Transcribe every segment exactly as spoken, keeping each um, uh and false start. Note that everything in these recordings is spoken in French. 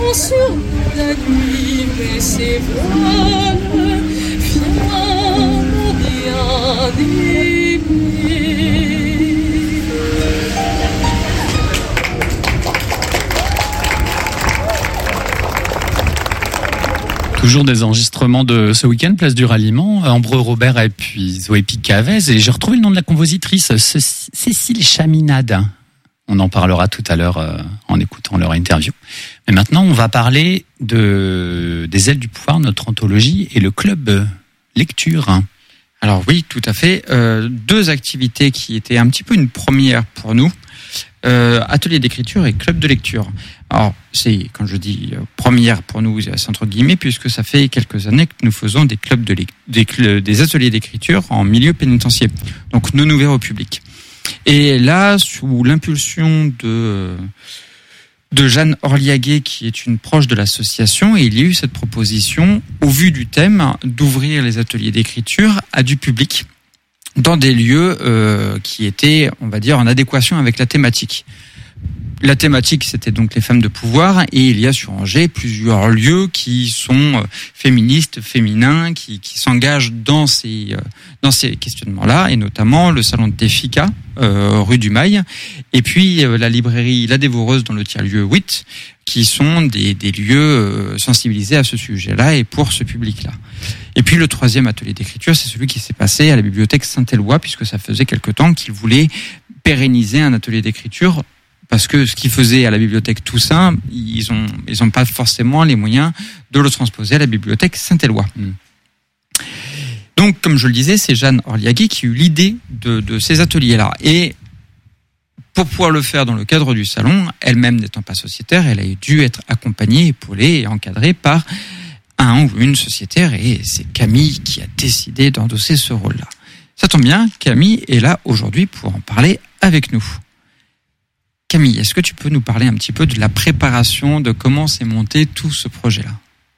Vent sur la nuit met ses voiles, viens bien-aimé. Toujours des enregistrements de ce week-end, place du Ralliement, Ambreux Robert et puis Zoé Picavez. Et j'ai retrouvé le nom de la compositrice, Cécile Chaminade. On en parlera tout à l'heure euh, en écoutant leur interview. Mais maintenant, on va parler de des Ailes du Pouvoir, notre anthologie et le club lecture. Alors oui, tout à fait. Euh, deux activités qui étaient un petit peu une première pour nous. Euh, atelier d'écriture et club de lecture. Alors, c'est, quand je dis euh, première pour nous, c'est entre guillemets, puisque ça fait quelques années que nous faisons des clubs de lec- des, cl- des ateliers d'écriture en milieu pénitentiaire. Donc, non ouverts au public. Et là, sous l'impulsion de, de Jeanne Orliaguet, qui est une proche de l'association, et il y a eu cette proposition, au vu du thème, d'ouvrir les ateliers d'écriture à du public, dans des lieux euh, qui étaient, on va dire, en adéquation avec la thématique. La thématique, c'était donc les femmes de pouvoir, et il y a sur Angers plusieurs lieux qui sont féministes, féminins, qui, qui s'engagent dans ces euh, dans ces questionnements-là, et notamment le salon de Tefika, euh, rue du Mail, et puis euh, la librairie La Dévoreuse dans le tiers-lieu huit, qui sont des, des lieux euh, sensibilisés à ce sujet-là et pour ce public-là. Et puis le troisième atelier d'écriture, c'est celui qui s'est passé à la bibliothèque Saint-Éloi, puisque ça faisait quelque temps qu'ils voulaient pérenniser un atelier d'écriture, parce que ce qu'ils faisaient à la bibliothèque Toussaint, ils ont ils ont pas forcément les moyens de le transposer à la bibliothèque Saint-Éloi. Mmh. Donc, comme je le disais, c'est Jeanne Orliaguet qui a eu l'idée de, de ces ateliers-là. Et pour pouvoir le faire dans le cadre du salon, elle-même n'étant pas sociétaire, elle a dû être accompagnée, épaulée et encadrée par un ou une sociétaire, et c'est Camille qui a décidé d'endosser ce rôle-là. Ça tombe bien, Camille est là aujourd'hui pour en parler avec nous. Camille, est-ce que tu peux nous parler un petit peu de la préparation, de comment s'est monté tout ce projet-là ?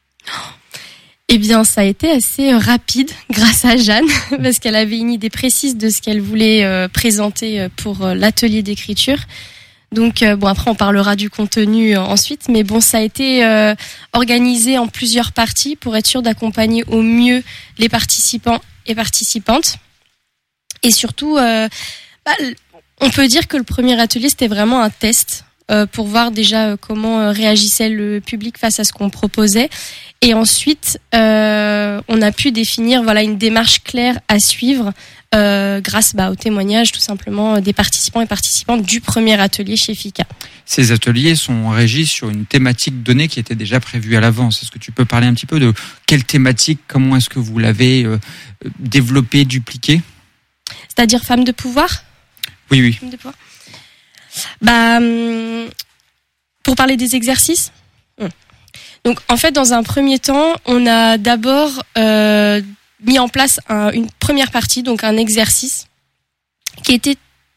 Eh bien, ça a été assez rapide grâce à Jeanne, parce qu'elle avait une idée précise de ce qu'elle voulait euh, présenter pour euh, l'atelier d'écriture. Donc, euh, bon, après, on parlera du contenu euh, ensuite, mais bon, ça a été euh, organisé en plusieurs parties pour être sûr d'accompagner au mieux les participants et participantes. Et surtout, euh, bah, on peut dire que le premier atelier, c'était vraiment un test euh, pour voir déjà euh, comment euh, réagissait le public face à ce qu'on proposait. Et ensuite, euh, on a pu définir voilà une démarche claire à suivre euh, grâce bah, au témoignage tout simplement des participants et participantes du premier atelier chez Fika. Ces ateliers sont régis sur une thématique donnée qui était déjà prévue à l'avance. Est-ce que tu peux parler un petit peu de quelle thématique, comment est-ce que vous l'avez euh, développée, dupliquée ? C'est-à-dire femmes de pouvoir ? Oui, oui. Femmes de pouvoir. Bah, hum, pour parler des exercices. Hum. Donc, en fait, dans un premier temps, on a d'abord euh, mis en place un, une première partie, donc un exercice qui était...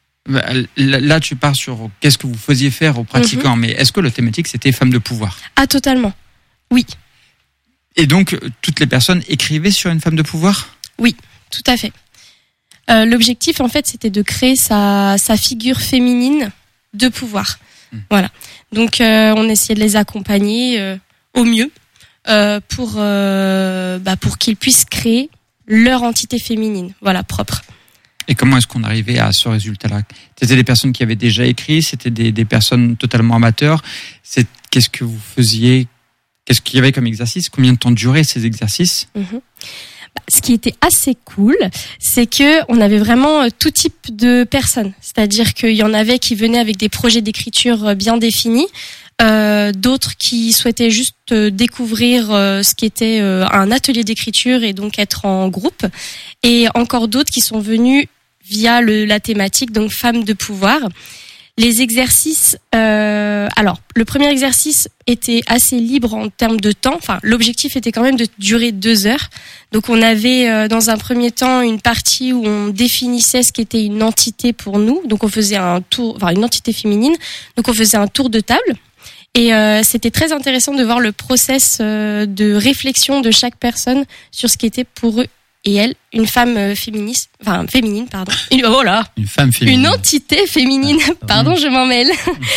Là, tu pars sur qu'est-ce que vous faisiez faire aux pratiquants, mm-hmm. mais est-ce que la thématique, c'était femmes de pouvoir ? Ah, totalement. Oui. Et donc, toutes les personnes écrivaient sur une femme de pouvoir ? Oui, tout à fait. Euh, l'objectif, en fait, c'était de créer sa, sa figure féminine de pouvoir. Mm. Voilà. Donc, euh, on essayait de les accompagner... Euh, au mieux euh, pour euh, bah, pour qu'ils puissent créer leur entité féminine, voilà, propre. Et comment est-ce qu'on arrivait à ce résultat-là ? C'était des personnes qui avaient déjà écrit, c'était des, des personnes totalement amateurs. C'est, qu'est-ce que vous faisiez ? Qu'est-ce qu'il y avait comme exercice ? Combien de temps duraient ces exercices ? mmh. Bah, ce qui était assez cool, c'est que on avait vraiment tout type de personnes. C'est-à-dire qu'il y en avait qui venaient avec des projets d'écriture bien définis. Euh, d'autres qui souhaitaient juste euh, découvrir euh, ce qu'était euh, un atelier d'écriture et donc être en groupe, et encore d'autres qui sont venus via le, la thématique donc femmes de pouvoir. Les exercices, euh, alors le premier exercice était assez libre en termes de temps. Enfin, l'objectif était quand même de durer deux heures. Donc on avait euh, dans un premier temps une partie où on définissait ce qu'était une entité pour nous. Donc on faisait un tour, enfin une entité féminine. Donc on faisait un tour de table. Et euh, c'était très intéressant de voir le process euh, de réflexion de chaque personne sur ce qui était pour eux et elle une femme euh, féministe, enfin féminine, pardon. Une, oh là, une femme féminine. Une entité féminine. Ah, pardon, je m'en mêle.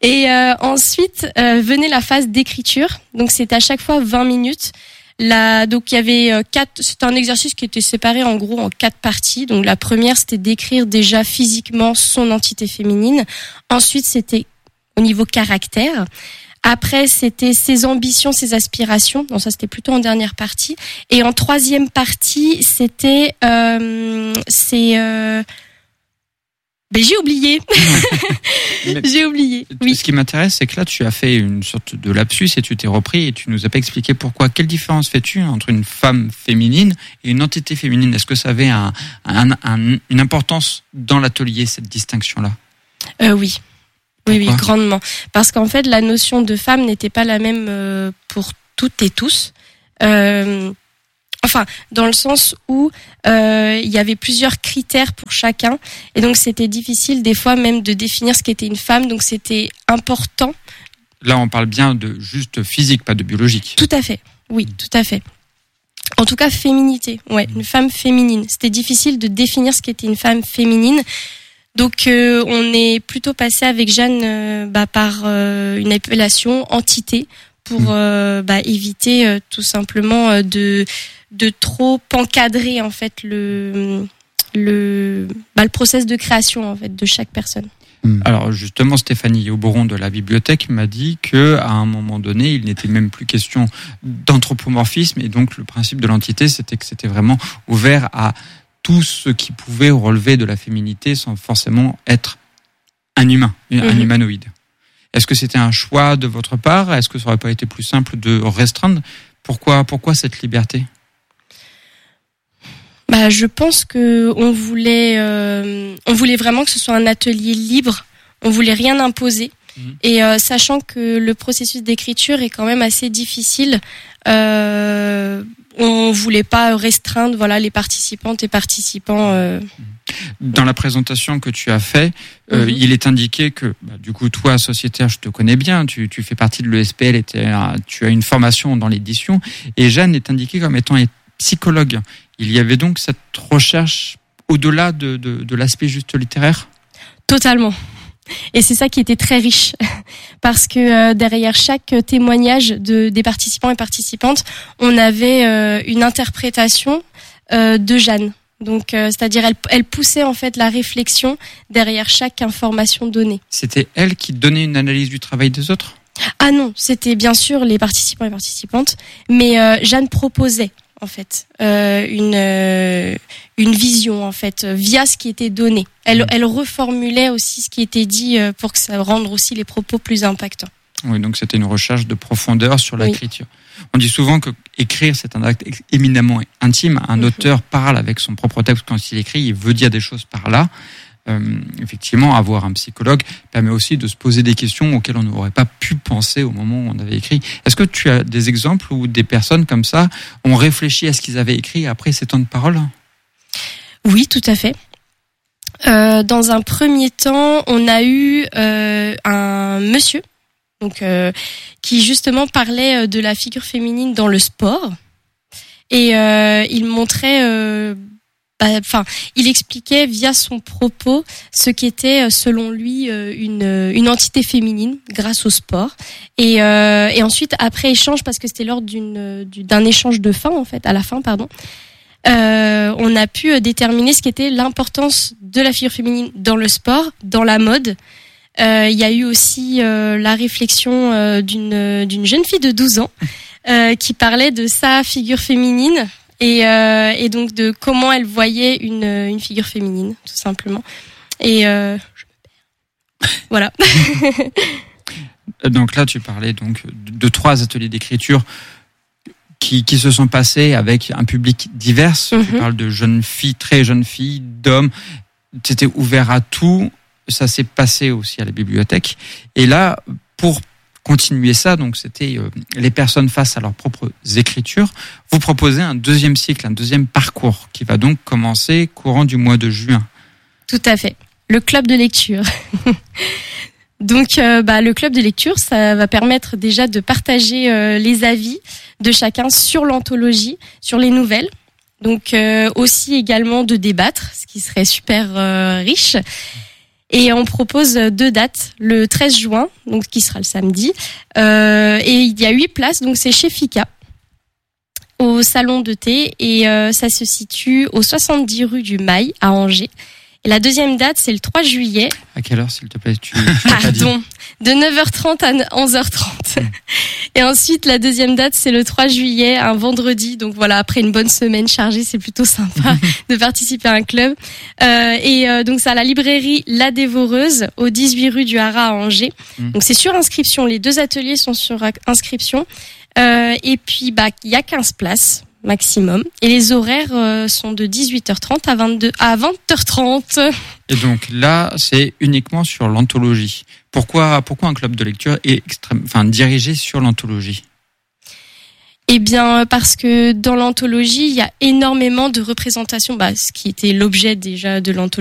Et euh, ensuite euh, venait la phase d'écriture. Donc c'était à chaque fois vingt minutes. La, donc il y avait euh, quatre. C'était un exercice qui était séparé en gros en quatre parties. Donc la première c'était d'écrire déjà physiquement son entité féminine. Ensuite c'était au niveau caractère. Après, c'était ses ambitions, ses aspirations. Donc ça, c'était plutôt en dernière partie. Et en troisième partie, c'était euh, c'est. Euh... Ben j'ai oublié. j'ai oublié. Oui. Ce qui m'intéresse, c'est que là, tu as fait une sorte de lapsus et tu t'es repris et tu nous as pas expliqué pourquoi. Quelle différence fais-tu entre une femme féminine et une entité féminine ? Est-ce que ça avait un, un, un, une importance dans l'atelier, cette distinction-là ? euh, Oui. Oui, Pourquoi ? oui, grandement. Parce qu'en fait, la notion de femme n'était pas la même euh, pour toutes et tous. Euh, enfin, dans le sens où euh, il y avait plusieurs critères pour chacun. Et donc, c'était difficile des fois même de définir ce qu'était une femme. Donc, c'était important. Là, on parle bien de juste physique, pas de biologique. Tout à fait. Oui, tout à fait. En tout cas, féminité. Ouais, une femme féminine. C'était difficile de définir ce qu'était une femme féminine. Donc euh, on est plutôt passé avec Jeanne euh, bah, par euh, une appellation entité pour euh, bah, éviter euh, tout simplement euh, de de trop encadrer en fait le le bah, le process de création en fait de chaque personne. Alors justement, Stéphanie Auberon de la bibliothèque m'a dit que à un moment donné, il n'était même plus question d'anthropomorphisme et donc le principe de l'entité, c'était que c'était vraiment ouvert à tout ce qui pouvait relever de la féminité sans forcément être un humain, un mmh. humanoïde. Est-ce que c'était un choix de votre part ? Est-ce que ça aurait pas été plus simple de restreindre ? Pourquoi, pourquoi cette liberté ? Bah, je pense que on voulait, euh, on voulait vraiment que ce soit un atelier libre. On voulait rien imposer. Mmh. Et euh, sachant que le processus d'écriture est quand même assez difficile, euh, on voulait pas restreindre voilà les participantes et participants. Euh... Dans la présentation que tu as fait, euh, mm-hmm. il est indiqué que bah, du coup toi sociétaire, je te connais bien, tu tu fais partie de l'E S P L et tu as une formation dans l'édition et Jeanne est indiquée comme étant psychologue. Il y avait donc cette recherche au-delà de de, de l'aspect juste littéraire. Totalement. Et c'est ça qui était très riche, parce que euh, derrière chaque témoignage de, des participants et participantes, on avait euh, une interprétation euh, de Jeanne. Donc, euh, c'est-à-dire, elle, elle poussait en fait la réflexion derrière chaque information donnée. C'était elle qui donnait une analyse du travail des autres ? Ah non, c'était bien sûr les participants et participantes, mais euh, Jeanne proposait en fait euh, une euh, une vision en fait via ce qui était donné. Elle elle reformulait aussi ce qui était dit euh, pour que ça rende aussi les propos plus impactants. Oui, donc c'était une recherche de profondeur sur oui. l'écriture. On dit souvent que écrire c'est un acte éminemment intime. Un mmh. auteur parle avec son propre texte quand il écrit, il veut dire des choses par là. Euh, effectivement, avoir un psychologue permet aussi de se poser des questions auxquelles on n'aurait pas pu penser au moment où on avait écrit. Est-ce que tu as des exemples où des personnes comme ça ont réfléchi à ce qu'ils avaient écrit après ces temps de parole ? Oui, tout à fait. Euh, dans un premier temps, on a eu euh, un monsieur donc euh, qui justement parlait de la figure féminine dans le sport et euh, il montrait euh, Enfin, il expliquait via son propos ce qu'était, selon lui, une, une entité féminine grâce au sport. Et, euh, et ensuite, après échange, parce que c'était lors d'une, d'un échange de fin, en fait, à la fin, pardon, euh, on a pu déterminer ce qu'était l'importance de la figure féminine dans le sport, dans la mode. Euh, il y a eu aussi euh, la réflexion euh, d'une, d'une jeune fille de douze ans euh, qui parlait de sa figure féminine. Et, euh, et donc de comment elle voyait une, une figure féminine, tout simplement. Et euh, je me perds. Voilà. Donc là, tu parlais donc de, de trois ateliers d'écriture qui, qui se sont passés avec un public divers. Mm-hmm. Tu parles de jeunes filles, très jeunes filles, d'hommes. C'était ouvert à tout. Ça s'est passé aussi à la bibliothèque. Et là, pour continuer ça, donc c'était euh, les personnes face à leurs propres écritures. Vous proposez un deuxième cycle, un deuxième parcours qui va donc commencer courant du mois de juin. Tout à fait. Le club de lecture. Donc, euh, bah, le club de lecture, ça va permettre déjà de partager euh, les avis de chacun sur l'anthologie, sur les nouvelles. Donc, euh, aussi également de débattre, ce qui serait super euh, riche. Et on propose deux dates, le treize juin, donc qui sera le samedi, euh, et il y a huit places, donc c'est chez Fika, au salon de thé, et euh, ça se situe au soixante-dix rue du Mail à Angers. Et la deuxième date, c'est le trois juillet. À quelle heure, s'il te plaît? Tu, tu l'as pas dit. Pardon. De neuf heures trente à onze heures trente. Mmh. Et ensuite, la deuxième date, c'est le trois juillet, un vendredi. Donc voilà, après une bonne semaine chargée, c'est plutôt sympa de participer à un club. Euh, et euh, donc, c'est à la librairie La Dévoreuse, au dix-huit rue du Haras à Angers. Mmh. Donc, c'est sur inscription. Les deux ateliers sont sur inscription. Euh, et puis, bah, il y a quinze places maximum. Et les horaires euh, sont de dix-huit heures trente à vingt-deux à vingt heures trente. Et donc là, c'est uniquement sur l'anthologie. Pourquoi, pourquoi un club de lecture est extrême, enfin, dirigé sur l'anthologie? Eh bien, parce que dans l'anthologie, il y a énormément de représentations, bah, ce qui était l'objet déjà de l'anthologie.